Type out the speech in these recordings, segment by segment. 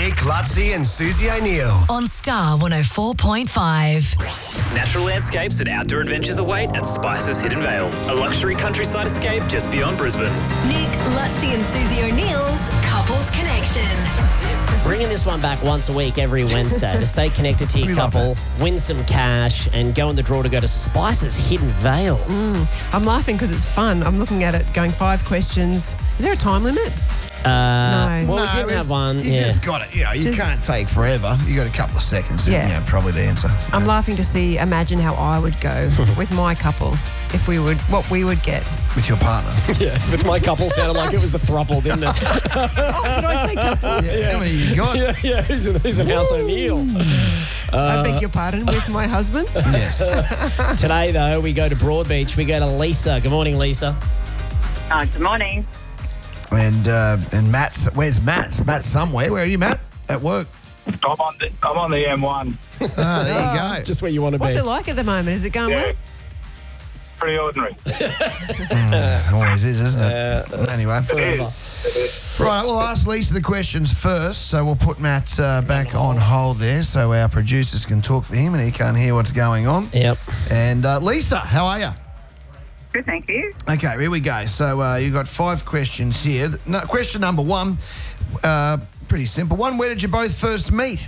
Nick, Lutzi and Susie O'Neill. On Star 104.5. Natural landscapes and outdoor adventures await at Spices Hidden Vale, a luxury countryside escape just beyond Brisbane. Nick, Lutzi and Susie O'Neill's Couples Connection. Bringing this one back once a week every Wednesday to stay connected to your couple, win some cash, and go in the draw to go to Spices Hidden Vale. I'm laughing because it's fun. I'm looking at it going 5 questions. Is there a time limit? No. Well, we didn't have one. You just got it. You can't take forever. You got a couple of seconds. Yeah. Probably to answer. I'm laughing to imagine how I would go with my couple if what we would get. With your partner. Yeah, with my couple sounded like it was a throuple, didn't it? Did I say couple? How many you got? Yeah, who's an House O'Neill? I beg your pardon, with my husband? Yes. Today, though, we go to Broadbeach. We go to Lisa. Good morning, Lisa. Good morning. And Matt's, where's Matt? Matt's somewhere. Where are you, Matt? At work. I'm on the M1. There you go. Just where you want to What's be. it like at the moment? Is it going well? Pretty ordinary. Always is, isn't it? Anyway. It is. Right, we'll ask Lisa the questions first, so we'll put Matt back on hold there so our producers can talk for him and he can't hear what's going on. Yep. And Lisa, how are you? Good, thank you. Okay, here we go. So you've got 5 questions here. No, question number 1, pretty simple one. Where did you both first meet?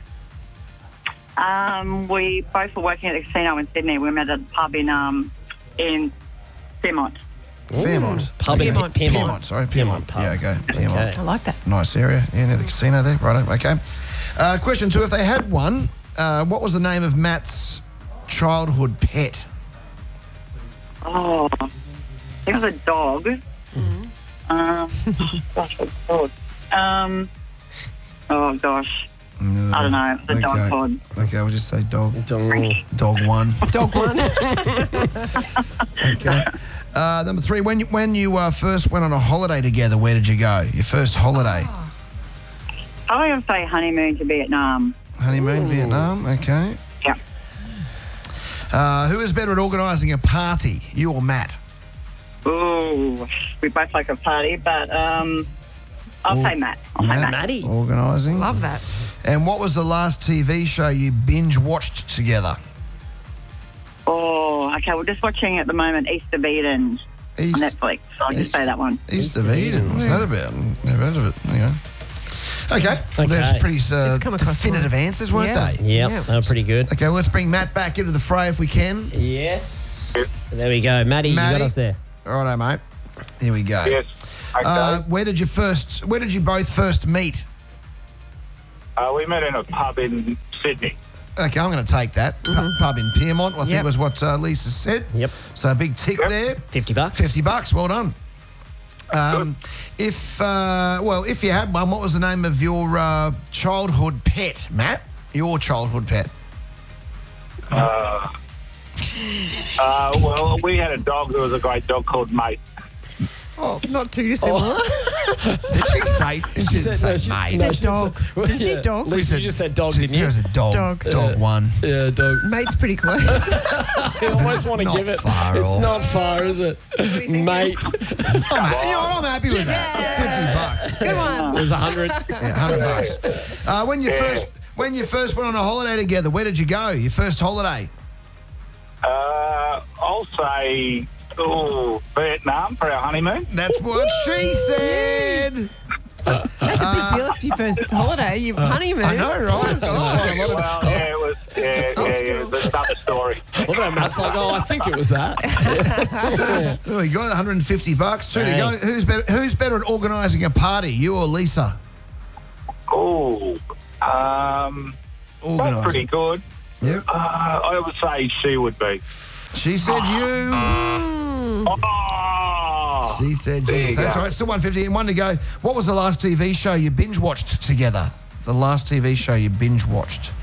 We both were working at the casino in Sydney. We met at a pub in Fairmont. Fairmont. Pub in Pyrmont. Pyrmont, sorry. Pyrmont. pub. Yeah, okay. Pyrmont. Okay. I like that. Nice area. Yeah, near the casino there. Right, okay. Question 2, if they had one, what was the name of Matt's childhood pet? Oh, it was a dog. Gosh, what's it called? Oh, gosh. I don't know. It was a dog called. Okay, we'll just say dog. Dog 1. Dog one. Okay. Number 3, when you first went on a holiday together, where did you go? Your first holiday? I would say honeymoon to Vietnam. Honeymoon, Vietnam. Okay. Yeah. Who is better at organising a party, you or Matt? Ooh, we both like a party, but I'll say Matt. I'll say Matt. Maddie. Organising. Love that. And what was the last TV show you binge watched together? Oh, okay. We're just watching at the moment East of Eden on Netflix. So I'll just say that one. East of Eden. What's that about? Never heard of it. There you go. Okay. Well, there's pretty come across definitive answers, weren't they? Yep, they were pretty good. Okay, well, let's bring Matt back into the fray if we can. Yes. There we go. Maddie, you got us there. Righto, mate. Here we go. Yes. Okay. Where did you both first meet? We met in a pub in Sydney. Okay, I'm going to take that. Pub in Pyrmont, I think was what Lisa said. Yep. So a big tick there. $50. $50, well done. If you had one, what was the name of your childhood pet, Matt? Your childhood pet? Well, we had a dog that was a great dog called Mate. Oh, not too similar. Did she say? She didn't say mate. She said dog. Didn't she? Dog? Lisa, you just said dog, didn't you? It was a dog. Dog 1. Yeah, dog. Mate's pretty close. I almost want to not give it. far It's off. not far, is it? Mate. I'm happy with that. $50. Good one. It was 100. Yeah, $100. When you first went on a holiday together, where did you go? Your first holiday? I'll say Vietnam for our honeymoon. That's what she said. That's a big deal. It's your first holiday, your honeymoon. I know, right? Well, it was. It was another story. What about Matt's like, I think it was that. Well, you got $150. 2 to go. Who's better at organising a party, you or Lisa? Oh, both pretty good. Yep. I would say she would be. She said you. Oh, She said there you. you So that's go. all right. Still 150 and 1 to go. What was the last TV show you binge watched together? The last TV show you binge watched.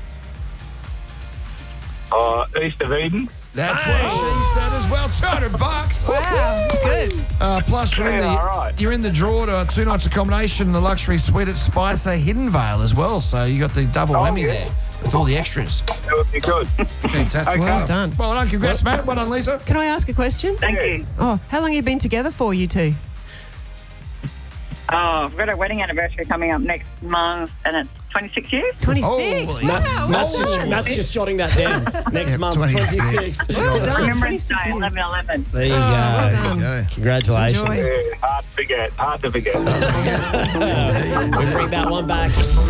East of Eden. That's what she said as well. $200. Wow, that's good. Plus, you're in the draw to 2 nights accommodation in the luxury suite at Spicer Hidden Vale as well. So you got the double whammy there with all the extras. That would be good. Fantastic. Okay. Well done. Well done. Congrats, mate. Well done, Lisa. Can I ask a question? Thank you. Oh, how long have you been together for, you two? Oh, I've got a wedding anniversary coming up next month, and it's 26 years. 26. Holy- Wow. Matt's just jotting that down. Next month, 26. Well done. Remembrance 26 Day, years. 11/11. There you go. Well done. Go. Congratulations. Enjoy. Yeah, hard to forget. We bring that one back.